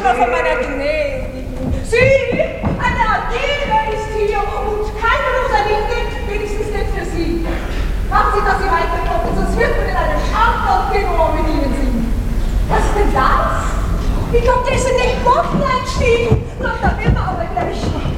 nur von meiner Gnädigen. Sieh, eine Adele ist hier und keine Rosalinde, wenigstens nicht für Sie. Machen Sie, dass Sie weiterkommen, sonst wird man in einem anderen Tenor mit Ihnen singen. Was ist denn das? Die Komtesse nicht Botten einstiegen. Doch, da will man aber gleich schon.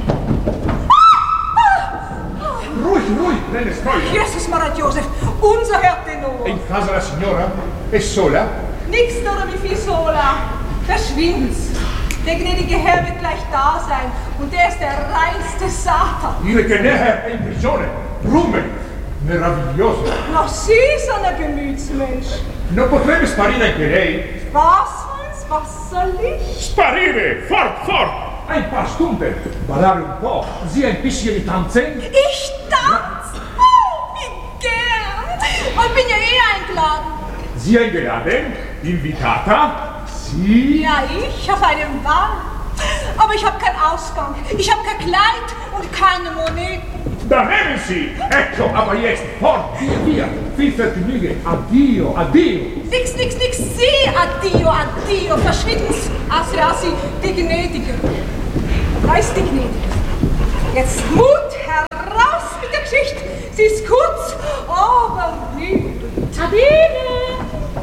Ruhig, nelle storie. Jesus Maria Joseph, unser Herr Tenor. In casa la signora? È sola? Nix oder wie viel sola. Verschwind's. Der gnädige Herr wird gleich da sein und der ist der reinste Satan. Dire che Neher è in prigione. Rume. Meraviglioso. Noch Sie, so ein Gemütsmensch. Non potrebbe sparire anche lei? Was soll ich? Sparire! Fort! Ein paar Stunden. Ballare un po'. Sie ein bisschen tanzen? Ich tanz? Oh, wie gern. Und bin ja eingeladen. Sie eingeladen? Invitata? Sie? Ja, ich auf einem Ball. Aber ich habe keinen Ausgang. Ich habe kein Kleid und keine Moneten. Da nehmen Sie! Ecco, aber jetzt fort, via! Viel Vergnügen! Addio! Nix, Sie, addio, verschwinden's. Assi, die Gnädige. Da ist die Gnädige. Jetzt Mut, heraus mit der Geschichte. Sie ist kurz, aber lieb. Adele!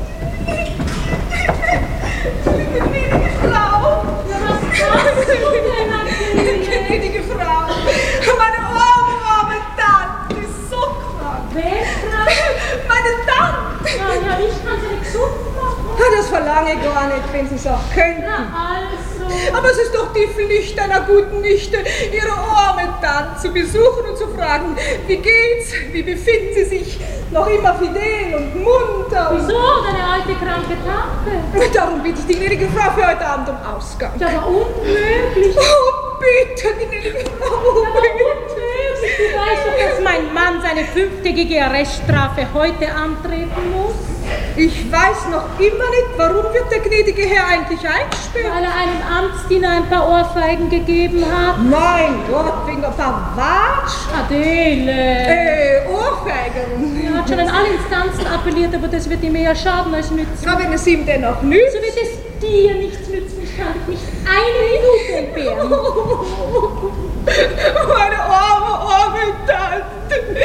Die gnädige Frau. Ja, was machst du denn, Adele? Gnädige Frau. Meine arme Tante ist so krank. Wer ist krank? Meine Tante. Ja, ich kann sie nicht gesund machen. Das verlange ich gar nicht, wenn Sie es auch könnten. Na also. Aber es ist doch die Pflicht einer guten Nichte, ihre arme Tante zu besuchen und zu fragen, wie geht's, wie befinden Sie sich, noch immer fidel und munter. Wieso, deine alte kranke Tante? Darum bitte ich die gnädige Frau für heute Abend um Ausgang. Das war unmöglich. Oh, bitte, gnädige Frau, bitte. Du weißt doch, dass mein Mann seine 5-tägige Arreststrafe heute antreten muss. Ich weiß noch immer nicht, warum wird der gnädige Herr eigentlich eingesperrt? Weil er einem Amtsdiener ein paar Ohrfeigen gegeben hat. Mein Gott, wegen ein paar Watsch. Adele. Ohrfeigen. Er hat schon an alle Instanzen appelliert, aber das wird ihm eher schaden als nützen. Na, wenn es ihm dennoch nützt. So wird es dir nichts nützen. Ich kann dich nicht eine Minute entbehren. Meine arme Tante.